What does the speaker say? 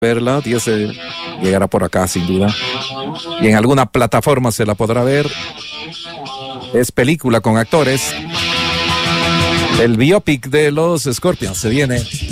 verla, llegará por acá sin duda. Y en alguna plataforma se la podrá ver. Es película con actores. El biopic de los Scorpions se viene.